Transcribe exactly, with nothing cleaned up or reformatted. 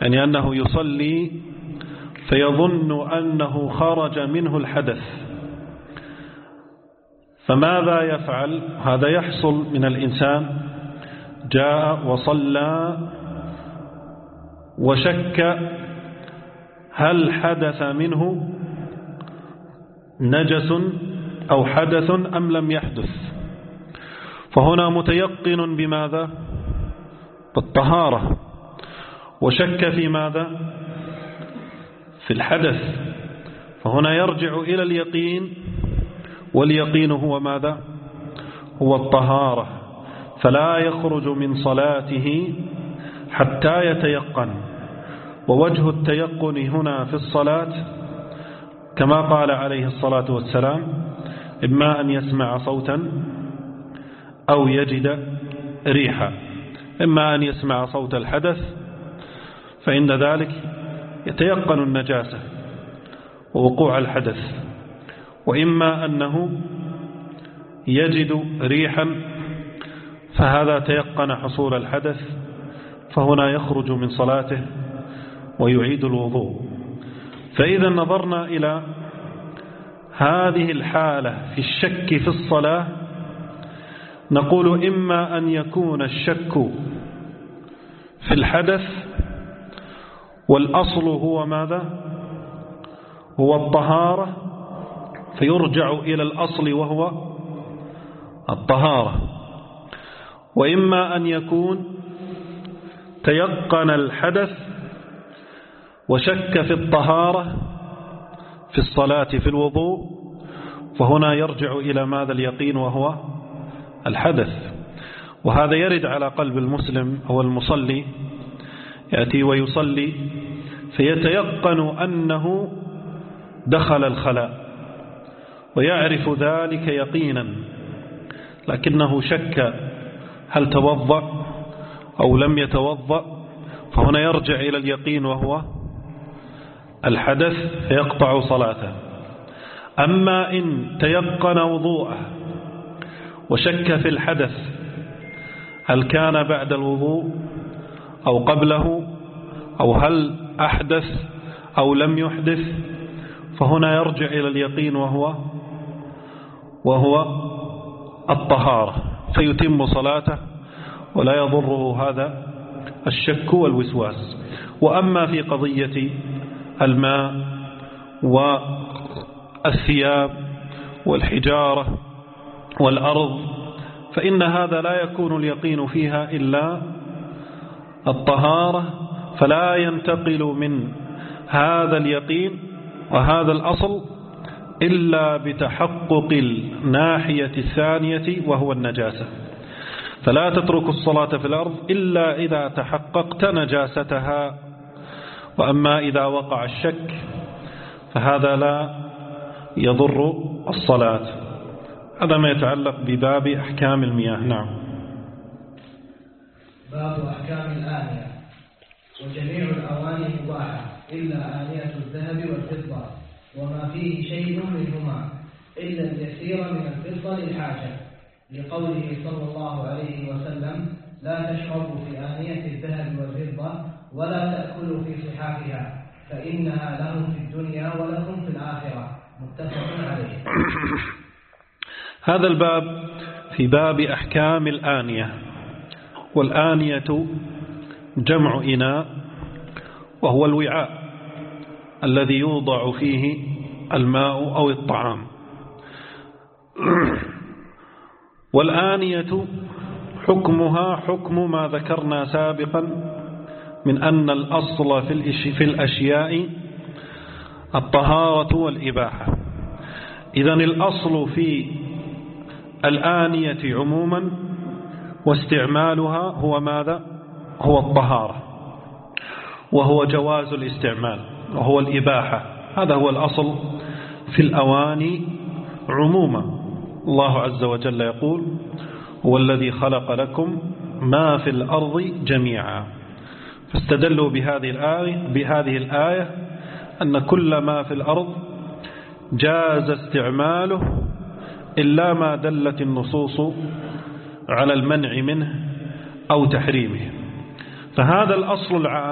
يعني أنه يصلي فيظن أنه خرج منه الحدث، فماذا يفعل؟ هذا يحصل من الإنسان، جاء وصلى وشك هل حدث منه نجس أو حدث أم لم يحدث، فهنا متيقن بماذا؟ بالطهارة، وشك في ماذا؟ في الحدث، فهنا يرجع إلى اليقين، واليقين هو ماذا؟ هو الطهارة، فلا يخرج من صلاته حتى يتيقن. ووجه التيقن هنا في الصلاة كما قال عليه الصلاة والسلام: إما أن يسمع صوتا أو يجد ريحا. إما أن يسمع صوت الحدث فإن ذلك يتيقن النجاسة ووقوع الحدث، وإما أنه يجد ريحا فهذا تيقن حصول الحدث، فهنا يخرج من صلاته ويعيد الوضوء. فإذا نظرنا إلى هذه الحالة في الشك في الصلاة، نقول إما أن يكون الشك في الحدث والأصل هو ماذا؟ هو الطهارة، فيرجع إلى الأصل وهو الطهارة. وإما أن يكون تيقن الحدث وشك في الطهارة في الصلاة في الوضوء، فهنا يرجع إلى ماذا؟ اليقين وهو الحدث. وهذا يرد على قلب المسلم أو المصلي، يأتي ويصلي فيتيقن أنه دخل الخلاء ويعرف ذلك يقينا، لكنه شك هل توضأ أو لم يتوضأ، فهنا يرجع إلى اليقين وهو الحدث فيقطع صلاته. أما إن تيقن وضوءه وشك في الحدث هل كان بعد الوضوء أو قبله، أو هل أحدث أو لم يحدث، فهنا يرجع إلى اليقين وهو وهو الطهارة، فيتم صلاته ولا يضره هذا الشك والوسواس. وأما في قضية الماء والثياب والحجارة والأرض فإن هذا لا يكون اليقين فيها إلا الطهارة، فلا ينتقل من هذا اليقين وهذا الأصل إلا بتحقق الناحية الثانية وهو النجاسة. فلا تترك الصلاة في الأرض إلا إذا تحققت نجاستها. وأما إذا وقع الشك فهذا لا يضر الصلاة. هذا ما يتعلق بباب أحكام المياه. نعم. باب أحكام الآنية. وجميع الأواني مباحة إلا آنية الذهب والفضة وما فيه شيء منهما إلا اليسير من الفضة للحاجة، لقوله صلى الله عليه وسلم: لا تشربوا في آنية الذهب والفضة ولا تأكلوا في صحافها فإنها لهم في الدنيا ولكم في الآخرة. متفق عليه. هذا الباب في باب أحكام الآنية. والآنية جمع إناء، وهو الوعاء الذي يوضع فيه الماء أو الطعام. والآنية حكمها حكم ما ذكرنا سابقا من أن الأصل في الأشياء الطهارة والإباحة. إذن الأصل في الآنية عموما واستعمالها هو ماذا؟ هو الطهارة، وهو جواز الاستعمال، وهو الإباحة. هذا هو الأصل في الأواني عموما. الله عز وجل يقول: هو الذي خلق لكم ما في الأرض جميعا. فاستدلوا بهذه الآية بهذه الآية أن كل ما في الأرض جاز استعماله إلا ما دلت النصوص على المنع منه أو تحريمه. فهذا الأصل العام